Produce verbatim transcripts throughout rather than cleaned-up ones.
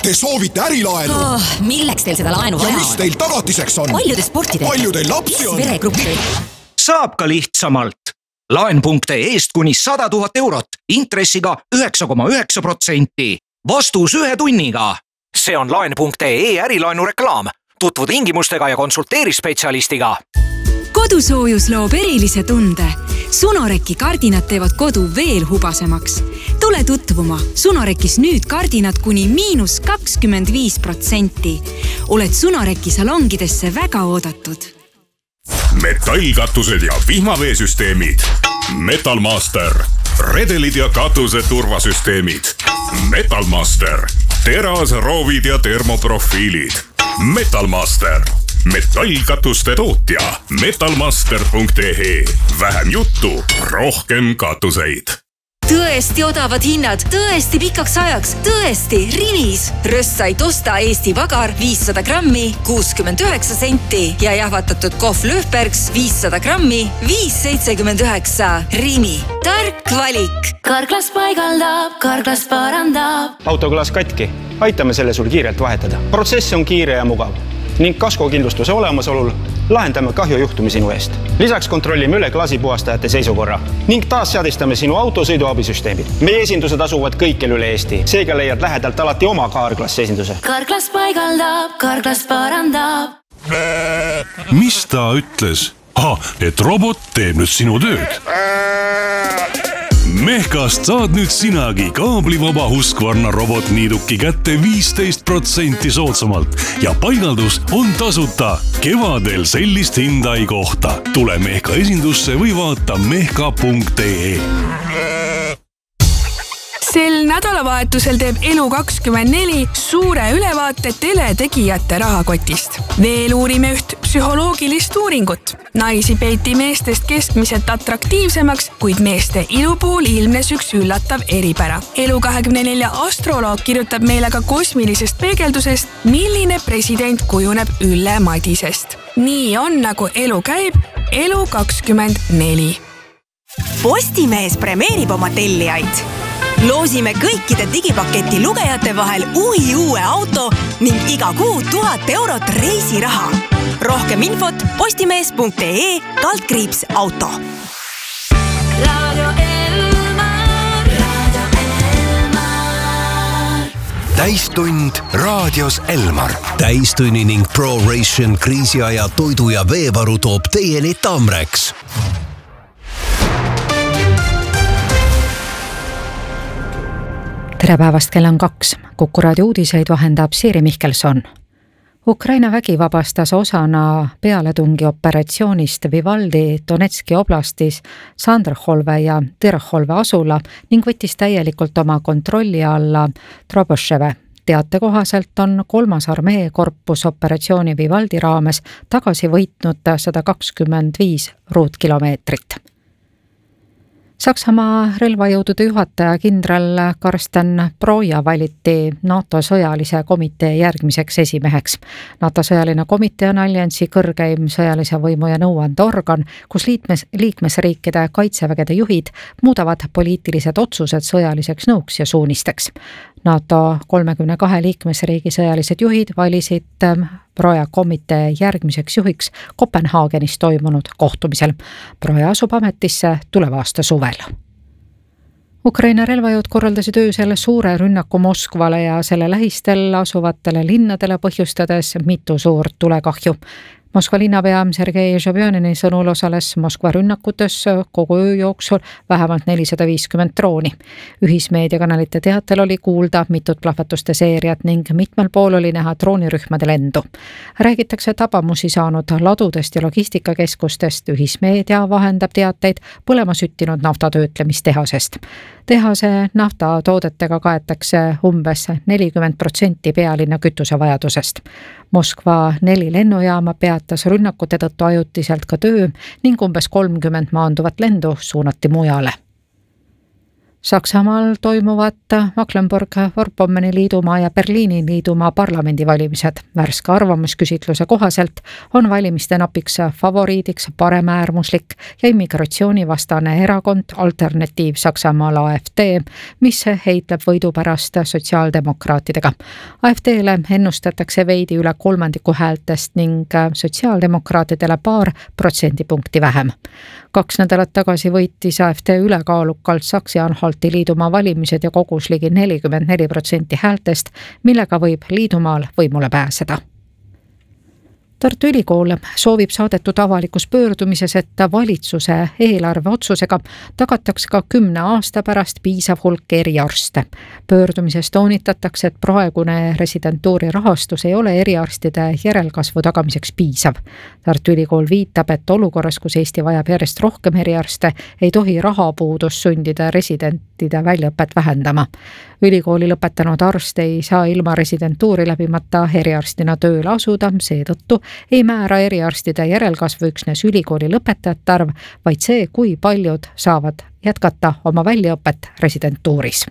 Te soovite ärilaenu? Oh, milleks teil seda laenu vaja ja on? mis teil tagatiseks on? Palju te sporti teete? Palju teil lapsi on? Veregruppi. Saab ka lihtsamalt. Laen.ee-st kuni sada tuhat eurot, intressiga üheksa koma üheksa protsenti. Vastus ühe tunniga. See on laen.ee ärilaenu reklaam. Tutvu tingimustega ja konsulteeri spetsialistiga. Kodusoojus loob erilise tunde. Sunoreki kardinad teevad kodu veel hubasemaks. Tule tutvuma. Sunorekis nüüd kardinad kuni miinus kakskümmend viis protsenti. Oled Sunoreki salongidesse väga oodatud. Metallkatused ja vihmaveesüsteemid. Metalmaster. Redelid ja katuse turvasüsteemid. Metalmaster. Teras, roovid ja termoprofiilid. Metalmaster. Metallkatuste tootja. metalmaster punkt ee. Vähem juttu, rohkem katuseid. Tõesti odavad hinnad, tõesti pikaks ajaks, tõesti Rimis. Rössait osta Eesti Vagar viissada grammi, kuuskümmend üheksa senti ja jahvatatud kohv Löfbergs viissada grammi, viis seitsekümmend üheksa. Rimi. Tark valik. Karklas paigaldab, Karklas parandab. Autoklaas katki. Aitame selle sul kiirelt vahetada. Protsess on kiire ja mugav. Ning kaskokindlustuse olemasolul lahendame kahjujuhtumi sinu eest. Lisaks kontrollime üle klaasipuhastajate seisukorra ning taas seadistame sinu autosõiduabisüsteemid. Meie esindused asuvad kõikjal üle Eesti. Seega leiad lähedalt alati oma Karklas esinduse. Karklas paigaldab, Karklas parandab. Mis ta ütles? Ha, et robot teeb nüüd sinu tööd. Mehkast saad nüüd sinagi kaablivaba Husqvarna robotniiduki kätte viisteist protsenti soodsamalt ja paigaldus on tasuta. Kevadel sellist hinda ei kohta. Tule Mehka esindusse või vaata mehka punkt ee. Sel nädalavahetusel teeb Elu kakskümmend neli suure ülevaate teletegijate rahakotist. Veel uurime üht psühholoogilist uuringut. Naisi peeti meestest keskmiselt atraktiivsemaks, kuid meeste ilu puhul ilmnes üks üllatav eripära. Elu kahekümne nelja astroloog kirjutab meile ka kosmilisest peegeldusest, milline president kujuneb Ülle Madisest. Nii on, nagu elu käib, Elu kakskümmend neli. Postimees premeerib oma tellijaid. Loosime kõikide digipaketi lugejate vahel uhi uue auto ning iga kuu tuhat eurot reisiraha. Rohkem infot postimees punkt ee kaldkriips auto. Radio Elmar, Radio Elmar. Täistund raadios Elmar. Täistunni ning ProRation kriisiaja toidu ja veevaru toob teieni Tamreks. Tere päevast, kell on kaks. Kuku raadio uudiseid vahendab Siiri Mihkelson. Ukraina vägi vabastas osana pealetungi operatsioonist Vivaldi Donetski oblastis Sandrholve ja Tyrholve asula ning võttis täielikult oma kontrolli alla Troboševe. Teate kohaselt on kolmas armee korpus operatsiooni Vivaldi raames tagasi võitnud sada kakskümmend viis ruutkilomeetrit. Saksamaa relvajõudude juhataja kindral Karsten Broja valiti NATO sõjalise komitee järgmiseks esimeheks. NATO sõjaline komitee on alliansi kõrgeim sõjalise võimu ja nõuande organ, kus liikmes, liikmesriikide kaitsevägede juhid muudavad poliitilised otsused sõjaliseks nõuks ja suunisteks. NATO kolmekümne kahe liikmesriigi sõjalised juhid valisid Broja komitee järgmiseks juhiks Kopenhaagenis toimunud kohtumisel. Broja asub ametisse tuleva aasta suvel. Ukraina relvajõud korraldasid öösel suure rünnaku Moskvale ja selle lähistel asuvatele linnadele põhjustades mitu suurt tulekahju. Moskva linnapea Sergei Žabjanini sõnul osales Moskva rünnakutes kogu öö jooksul vähemalt nelisada viiskümmend drooni. Ühismeediakanalite teatel oli kuulda mitut plahvatuste seeriat ning mitmel pool oli näha droonirühmade lendu. Räägitakse tabamusi saanud ladudest ja logistikakeskustest. Ühismeedia vahendab teateid põlema süttinud naftatöötlemistehasest. Tehase naftatoodetega kaetakse umbes nelikümmend protsenti pealinna kütusevajadusest. Moskva neli lennujaama peatas rünnakute tõttu ajutiselt ka töö ning umbes kolmkümmend maanduvat lendu suunati mujale. Saksamaal toimuvad Mecklenburg, Vorpommeni liidumaa ja Berliini liidumaa parlamendivalimised. Värske arvamusküsitluse kohaselt on valimiste napiks favoriidiks paremäärmuslik ja immigratsioonivastane erakond Alternatiiv Saksamaal A F D, mis heitleb võidu pärast sotsiaaldemokraatidega. A F D-le ennustatakse veidi üle kolmandiku häältest ning sotsiaaldemokraatidele paar protsendipunkti vähem. Kaks nädalat tagasi võitis A F D ülekaalukalt Saksi-Anhalti liidumaa valimised ja kogus ligi nelikümmend neli protsenti häältest, millega võib liidumaal võimule pääseda. Tartu Ülikool soovib saadetud avalikus pöördumises, et valitsuse eelarve otsusega tagatakse ka kümne aasta pärast piisav hulk eriarste. Pöördumises toonitatakse, et praegune residentuuri rahastus ei ole eriarstide järelkasvu tagamiseks piisav. Tartu Ülikool viitab, et olukorras, kus Eesti vajab järjest rohkem eriarste, ei tohi rahapuudus sundida residentide väljaõpet vähendama. Ülikooli lõpetanud arst ei saa ilma residentuuri läbimata eriarstina tööle asuda, seetõttu ei määra eriarstide järelkasvu üksnes ülikooli lõpetajate arv, vaid see, kui paljud saavad jätkata oma väljaõpet residentuuris.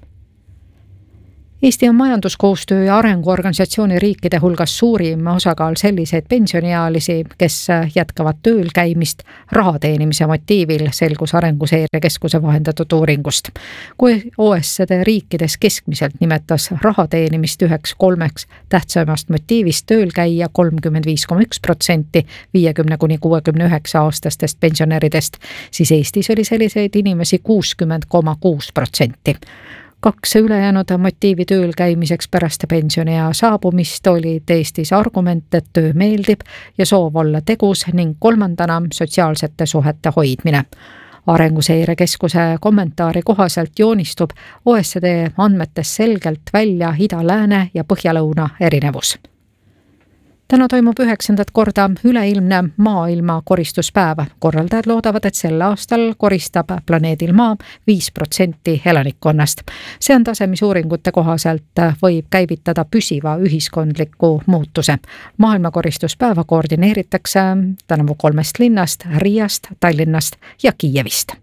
Eesti on majanduskoostöö ja arenguorganisatsiooni riikide hulgas suurim osakaal selliseid pensioniealisi, kes jätkavad tööl käimist raha teenimise motiivil, selgus Arenguseire Keskuse vahendatud uuringust. Kui O E C D riikides keskmiselt nimetas raha teenimist üheks kolmeks tähtsamast motiivist tööl käia kolmkümmend viis koma üks protsenti viiekümne kuni kuuekümne üheksa aastastest pensionäridest, siis Eestis oli selliseid inimesi kuuskümmend koma kuus protsenti. Kaks ülejäänud motiivi tööl käimiseks pärast pensioniea saabumist olid Eestis argument, et töö meeldib ja soov olla tegus ning kolmandana sotsiaalsete suhete hoidmine. Arenguseire Keskuse kommentaari kohaselt joonistub O E C D andmetes selgelt välja ida-lääne ja põhja-lõuna erinevus. Täna toimub üheksandat korda üleilmne maailma koristuspäev. Korraldajad loodavad, et sel aastal koristab planeedil Maa viis protsenti elanikkonnast. See on tase, mis uuringute kohaselt võib käivitada püsiva ühiskondliku muutuse. Maailma koristuspäeva koordineeritakse tänavu kolmest linnast, Riiast, Tallinnast ja Kiievist.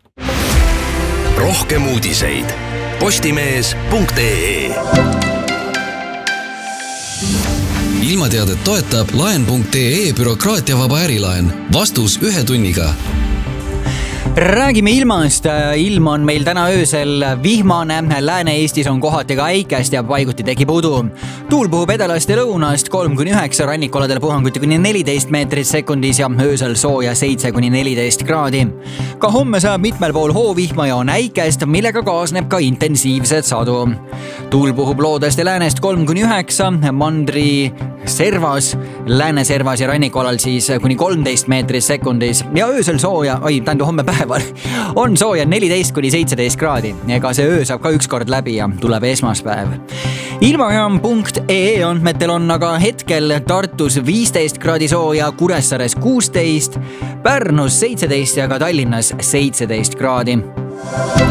Rohkem uudiseid postimees punkt ee. Ilmateadet toetab laen punkt ee bürokraatiavaba ärilaen. Vastus ühe tunniga. Räägime ilmast. Ilm on meil täna öösel vihmane, Lääne-Eestis on kohati ka äikest ja paiguti tekib udu. Tuul puhub edalast ja lõunast kolm kuni üheksa, rannikoladel puhanguti kuni neliteist meetrit sekundis ja öösel sooja seitse kuni neliteist kraadi. Ka homme saab mitmel pool hoovihma ja on äikest, millega kaasneb ka intensiivsed sadu. Tuul puhub loodest ja läänest kolm kuni üheksa, mandri servas, lääne servas ja rannikoalal siis kuni kolmteist meetrit sekundis ja öösel sooja, oi, tähendu homme päeval, on sooja neliteist kuni seitseteist kraadi. Ega see öö saab ka üks kord läbi ja tuleb esmaspäev. Ilmajaam punkt ee andmetel on aga hetkel Tartus viisteist kraadi sooja, Kuressaares kuusteist, Pärnus seitseteist ja ka Tallinnas seitseteist kraadi.